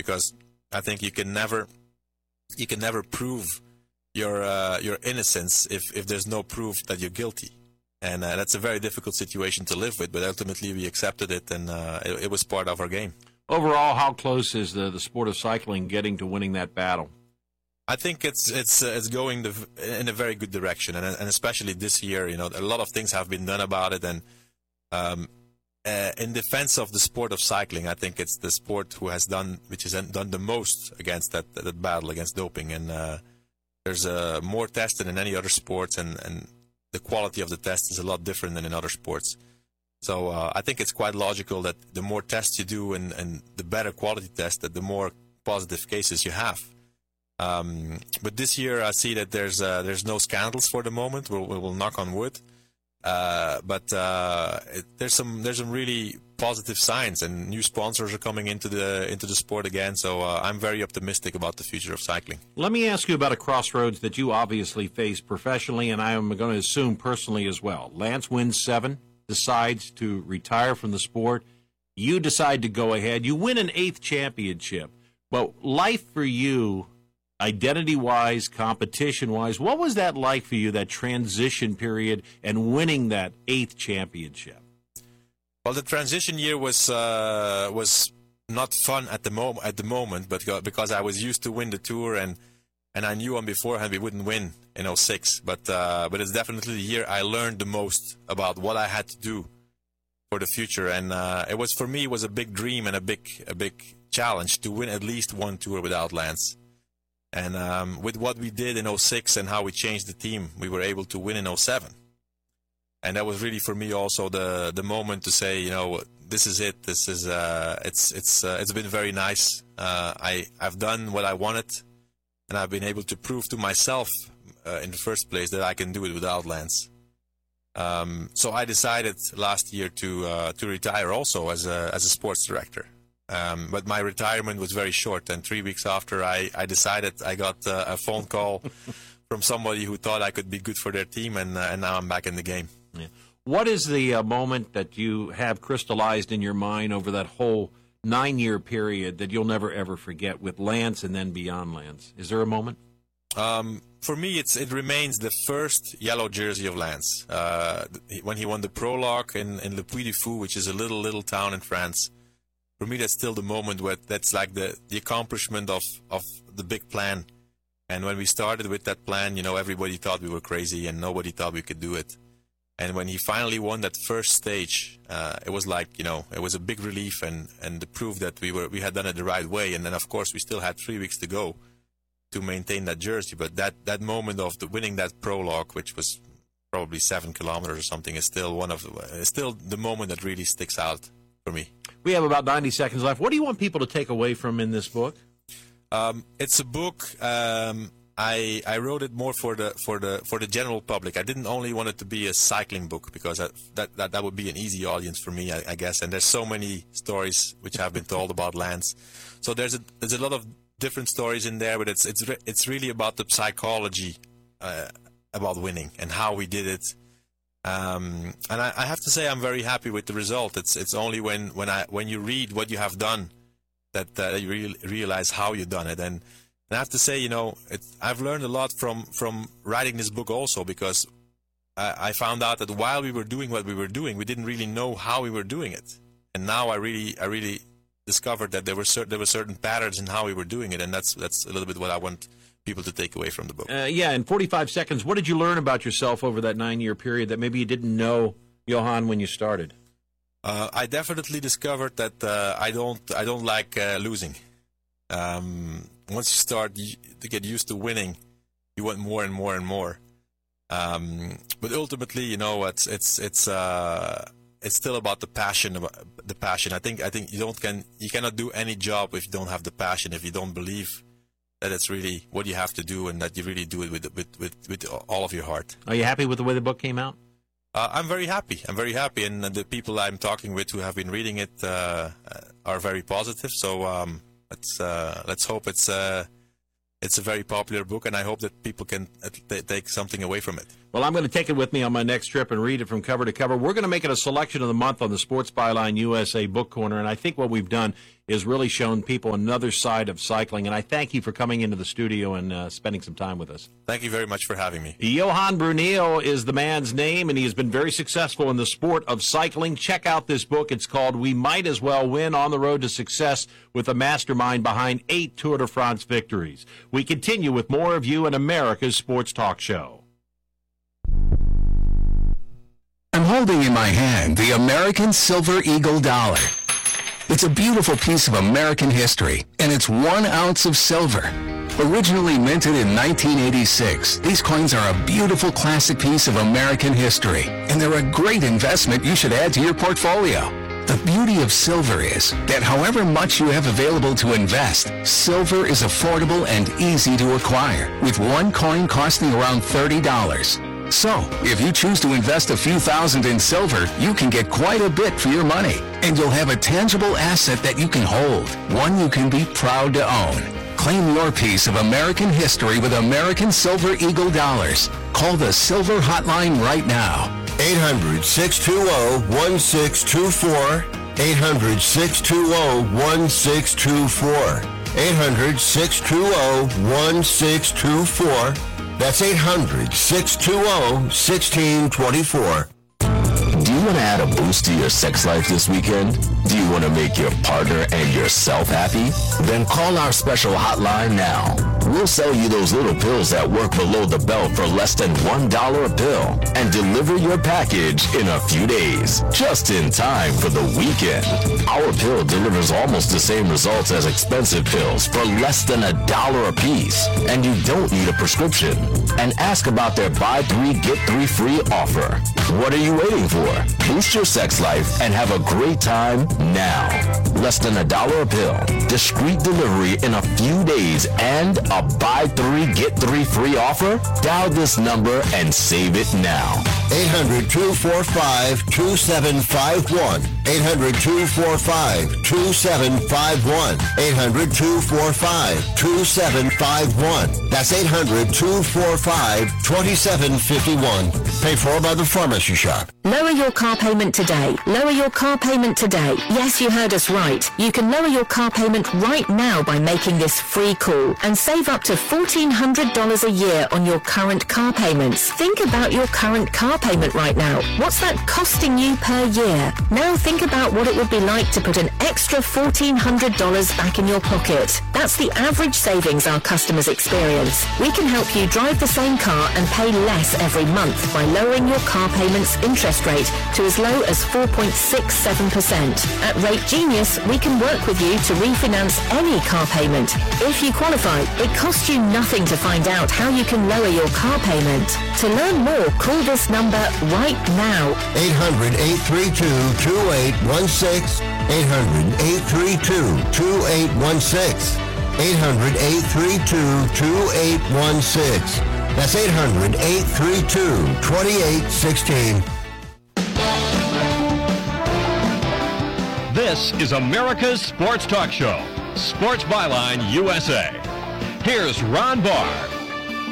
because I think you can never prove your innocence if there's no proof that you're guilty. And that's a very difficult situation to live with, but ultimately we accepted it, and it was part of our game. Overall, how close is the sport of cycling getting to winning that battle? I think it's going in a very good direction, and especially this year, a lot of things have been done about it. And in defense of the sport of cycling, I think it's the sport which has done the most against that battle against doping. And there's more tested than any other sports, and the quality of the test is a lot different than in other sports. So I think it's quite logical that the more tests you do and the better quality test, that the more positive cases you have. But this year I see that there's no scandals for the moment. We'll knock on wood. But there's some really positive signs, and new sponsors are coming into the sport again. So I'm very optimistic about the future of cycling. Let me ask you about a crossroads that you obviously face professionally, and I am going to assume personally as well. Lance wins 7, decides to retire from the sport. You decide to go ahead. You win an 8th championship. But life for you, identity-wise, competition-wise, what was that like for you, that transition period and winning that 8th championship? Well, the transition year was not fun at the moment, but because I was used to win the Tour, and I knew on beforehand we wouldn't win in 2006. But it's definitely the year I learned the most about what I had to do for the future, and it was a big dream and a big challenge to win at least one Tour without Lance. And with what we did in 2006 and how we changed the team, we were able to win in 2007. And that was really for me also the moment to say, this is it. This is it's been very nice. I've done what I wanted, and I've been able to prove to myself in the first place that I can do it without Lance. So I decided last year to retire also as a sports director. But my retirement was very short, and 3 weeks after I decided, I got a phone call from somebody who thought I could be good for their team, and now I'm back in the game. Yeah. What is the moment that you have crystallized in your mind over that whole 9-year period that you'll never, ever forget with Lance and then beyond Lance? Is there a moment? For me, it remains the first yellow jersey of Lance. When he won the Prologue in Le Puy du Fou, which is a little town in France. For me, that's still the moment where that's like the accomplishment of the big plan. And when we started with that plan, everybody thought we were crazy and nobody thought we could do it. And when he finally won that first stage, it was like, it was a big relief and the proof that we had done it the right way. And then, of course, we still had 3 weeks to go to maintain that jersey. But that moment of winning that Prologue, which was probably 7 kilometers or something, is still the moment that really sticks out for me. We have about 90 seconds left. What do you want people to take away from in this book? It's a book. I wrote it more for the general public. I didn't only want it to be a cycling book, because that would be an easy audience for me, I guess. And there's so many stories which have been told about Lance. So there's a lot of different stories in there, but it's really about the psychology about winning and how we did it. And I have to say I'm very happy with the result. It's only when you read what you have done that you realize how you've done it. And I have to say, I've learned a lot from writing this book also, because I found out that while we were doing what we were doing, we didn't really know how we were doing it. And now I really discovered that there were certain patterns in how we were doing it, and that's a little bit what I want people to take away from the book. In 45 seconds, what did you learn about yourself over that 9-year period that maybe you didn't know, Johan, when you started? I definitely discovered that I don't like losing. Once you start to get used to winning, you want more and more and more. But ultimately, it's still about the passion. I think you cannot do any job if you don't have the passion. If you don't believe that it's really what you have to do, and that you really do it with all of your heart. Are you happy with the way the book came out? I'm very happy, and the people I'm talking with who have been reading it are very positive. So let's hope it's a very popular book, and I hope that people can take something away from it. Well, I'm going to take it with me on my next trip and read it from cover to cover. We're going to make it a selection of the month on the Sports Byline USA Book Corner, and I think what we've done has really shown people another side of cycling. And I thank you for coming into the studio and spending some time with us. Thank you very much for having me. Johan Bruyneel is the man's name, and he has been very successful in the sport of cycling. Check out this book. It's called We Might As Well Win: On the Road to Success, with a mastermind behind 8 Tour de France victories. We continue with more of you in America's Sports Talk Show. I'm holding in my hand the American Silver Eagle dollar. It's a beautiful piece of American history, and it's 1 ounce of silver. Originally minted in 1986, these coins are a beautiful classic piece of American history, and they're a great investment you should add to your portfolio. The beauty of silver is that however much you have available to invest, silver is affordable and easy to acquire, with 1 coin costing around $30. So, if you choose to invest a few thousand in silver, you can get quite a bit for your money, and you'll have a tangible asset that you can hold, one you can be proud to own. Claim your piece of American history with American Silver Eagle dollars. Call the Silver Hotline right now. 800-620-1624. 800-620-1624. 800-620-1624. That's 800-620-1624. Do you want to add a boost to your sex life this weekend? Do you want to make your partner and yourself happy? Then call our special hotline now. We'll sell you those little pills that work below the belt for less than $1 a pill and deliver your package in a few days, just in time for the weekend. Our pill delivers almost the same results as expensive pills for less than $1 a piece, and you don't need a prescription. And ask about their buy 3 get 3 free offer. What are you waiting for? Boost your sex life and have a great time now. Less than $1 a pill, discreet delivery in a few days, and a buy 3 get 3 free offer? Dial this number and save it now. 800-245-2751. 800-245-2751. 800-245-2751. That's 800-245-2751. Paid for by the Pharmacy Shop. Lower your car payment today. Lower your car payment today. Yes, you heard us right. You can lower your car payment right now by making this free call and save up to $1,400 a year on your current car payments. Think about your current car payment right now. What's that costing you per year? Now think about what it would be like to put an extra $1,400 back in your pocket. That's the average savings our customers experience. We can help you drive the same car and pay less every month by lowering your car payment's interest rate to as low as 4.67%. At Rate Genius, we can work with you to refinance any car payment. If you qualify, it costs you nothing to find out how you can lower your car payment. To learn more, call this number right now. 800-832-2816. 800-832-2816. 800-832-2816. That's 800-832-2816. This is America's Sports Talk Show, Sports Byline USA. Here's Ron Barr.